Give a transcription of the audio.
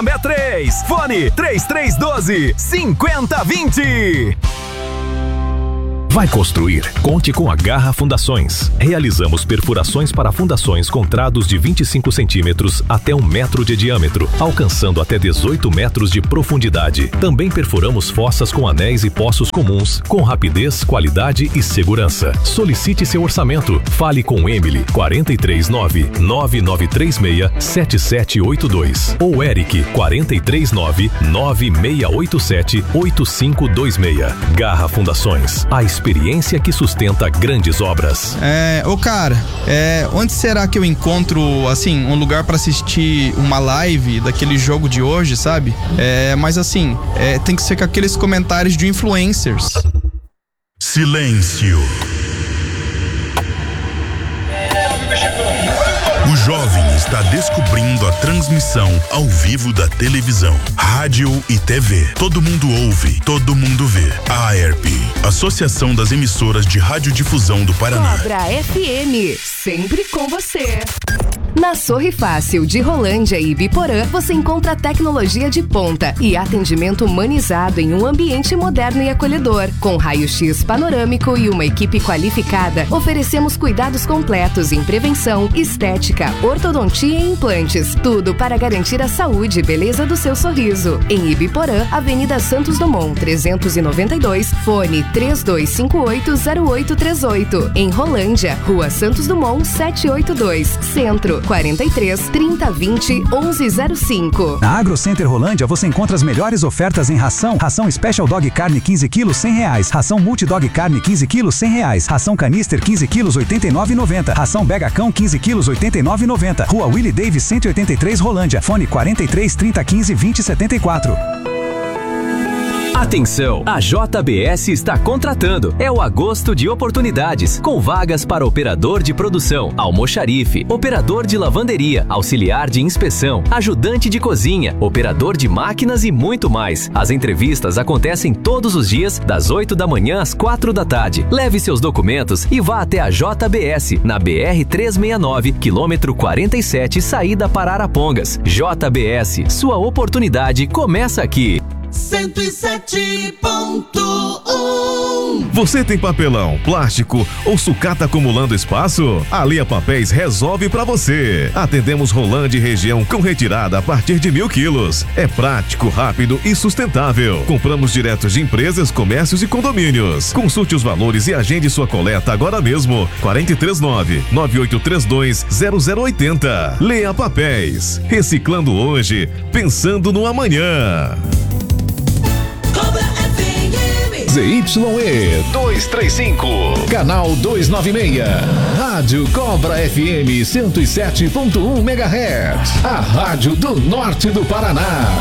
B3, fone 3312-5020. Vai construir? Conte com a Garra Fundações. Realizamos perfurações para fundações com trados de 25 centímetros até 1 metro de diâmetro, alcançando até 18 metros de profundidade. Também perfuramos fossas com anéis e poços comuns, com rapidez, qualidade e segurança. Solicite seu orçamento. Fale com Emily, 439-9936-7782 ou Eric, 439-9687-8526. Garra Fundações. A experiência que sustenta grandes obras. Onde será que eu encontro, assim, um lugar pra assistir uma live daquele jogo de hoje, sabe? Mas assim, tem que ser com aqueles comentários de influencers. Silêncio. O jovem está descobrindo a transmissão ao vivo da televisão, rádio e TV. Todo mundo ouve, todo mundo vê. A AERP, Associação das Emissoras de Radiodifusão do Paraná. Cobra FM, sempre com você. Na Sorri Fácil de Rolândia e Ibiporã, você encontra tecnologia de ponta e atendimento humanizado em um ambiente moderno e acolhedor. Com raio-x panorâmico e uma equipe qualificada, oferecemos cuidados completos em prevenção, estética, ortodontia e implantes. Tudo para garantir a saúde e beleza do seu sorriso. Em Ibiporã, Avenida Santos Dumont, 392, fone 3258-0838. Em Rolândia, Rua Santos Dumont, 782, Centro, 43 30 20 1105. Na AgroCenter Rolândia você encontra as melhores ofertas em ração Special Dog Carne 15 kg R$100, ração Multidog Carne 15 kg R$100, ração Canister 15 kg R$89,90, ração Begacão 15 kg R$89,90. Rua Willie Davis 183 Rolândia, fone 43 30 15 20 74. Atenção, a JBS está contratando. É o agosto de oportunidades, com vagas para operador de produção, almoxarife, operador de lavanderia, auxiliar de inspeção, ajudante de cozinha, operador de máquinas e muito mais. As entrevistas acontecem todos os dias, das 8 da manhã às 4 da tarde. Leve seus documentos e vá até a JBS, na BR-369, quilômetro 47, saída para Arapongas. JBS, sua oportunidade começa aqui. 107.1. Você tem papelão, plástico ou sucata acumulando espaço? A Lea Papéis resolve pra você. Atendemos Rolândia e região com retirada a partir de 1.000 quilos. É prático, rápido e sustentável. Compramos direto de empresas, comércios e condomínios. Consulte os valores e agende sua coleta agora mesmo. 439-9832-0080. Lea Papéis. Reciclando hoje, pensando no amanhã. ZYE 235, canal 296, Rádio Cobra FM 107.1 MHz, a rádio do norte do Paraná.